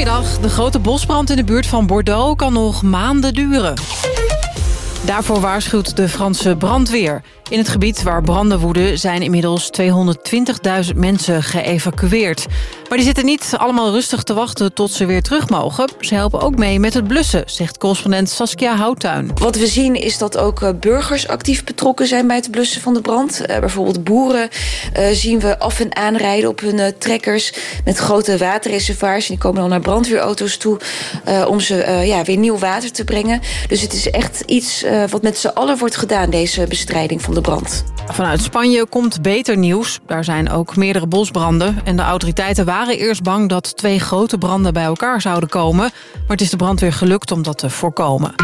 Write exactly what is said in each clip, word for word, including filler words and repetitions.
Goedemiddag. De grote bosbrand in de buurt van Bordeaux kan nog maanden duren. Daarvoor waarschuwt de Franse brandweer. In het gebied waar branden woeden zijn inmiddels tweehonderdtwintigduizend mensen geëvacueerd. Maar die zitten niet allemaal rustig te wachten tot ze weer terug mogen. Ze helpen ook mee met het blussen, zegt correspondent Saskia Houttuin. Wat we zien is dat ook burgers actief betrokken zijn bij het blussen van de brand. Uh, bijvoorbeeld boeren uh, zien we af en aanrijden op hun uh, trekkers met grote waterreservoirs. Die komen dan naar brandweerauto's toe uh, om ze uh, ja, weer nieuw water te brengen. Dus het is echt iets uh, wat met z'n allen wordt gedaan, deze bestrijding van de brand. Vanuit Spanje komt beter nieuws. Daar zijn ook meerdere bosbranden. En de autoriteiten waren eerst bang dat twee grote branden bij elkaar zouden komen. Maar het is de brandweer gelukt om dat te voorkomen.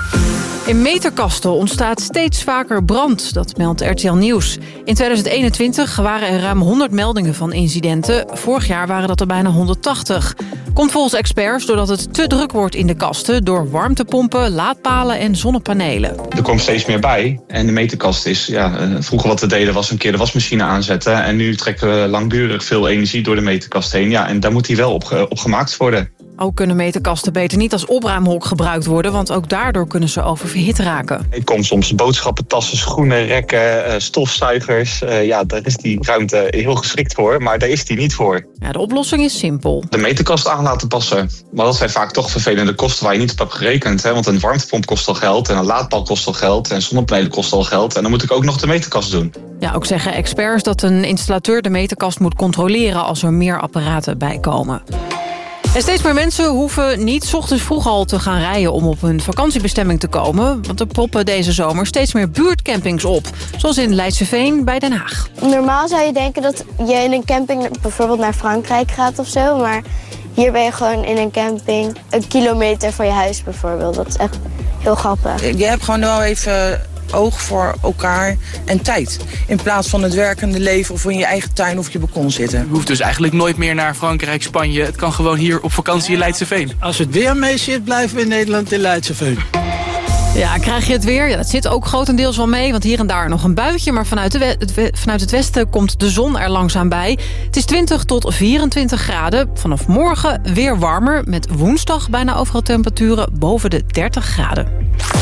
In meterkasten ontstaat steeds vaker brand, dat meldt R T L Nieuws. In tweeduizend eenentwintig waren er ruim honderd meldingen van incidenten. Vorig jaar waren dat er bijna honderdtachtig. Komt volgens experts doordat het te druk wordt in de kasten door warmtepompen, laadpalen en zonnepanelen. Er komt steeds meer bij en de meterkast is, ja, vroeger wat we deden was een keer de wasmachine aanzetten. En nu trekken we langdurig veel energie door de meterkast heen. Ja, en daar moet die wel op, op gemaakt worden. Ook kunnen meterkasten beter niet als opruimhok gebruikt worden, want ook daardoor kunnen ze oververhit raken. Ik kom soms boodschappentassen, schoenen, rekken, stofzuigers. Ja, daar is die ruimte heel geschikt voor, maar daar is die niet voor. Ja, de oplossing is simpel. De meterkast aan laten passen. Maar dat zijn vaak toch vervelende kosten waar je niet op hebt gerekend. Hè? Want een warmtepomp kost al geld en een laadpaal kost al geld en zonnepanelen kost al geld. En dan moet ik ook nog de meterkast doen. Ja, ook zeggen experts dat een installateur de meterkast moet controleren als er meer apparaten bij komen. En steeds meer mensen hoeven niet 's ochtends vroeg al te gaan rijden om op hun vakantiebestemming te komen. Want er poppen deze zomer steeds meer buurtcampings op. Zoals in Leidseveen bij Den Haag. Normaal zou je denken dat je in een camping bijvoorbeeld naar Frankrijk gaat of zo. Maar hier ben je gewoon in een camping een kilometer van je huis bijvoorbeeld. Dat is echt heel grappig. Je hebt gewoon wel even oog voor elkaar en tijd. In plaats van het werkende leven of in je eigen tuin of je balkon zitten. Je hoeft dus eigenlijk nooit meer naar Frankrijk, Spanje. Het kan gewoon hier op vakantie in Leidseveen. Als het weer mee zit, blijven we in Nederland in Leidseveen. Ja, krijg je het weer? Ja, dat zit ook grotendeels wel mee, want hier en daar nog een buitje. Maar vanuit, de we- het, we- vanuit het westen komt de zon er langzaam bij. Het is twintig tot vierentwintig graden. Vanaf morgen weer warmer, met woensdag bijna overal temperaturen boven de dertig graden.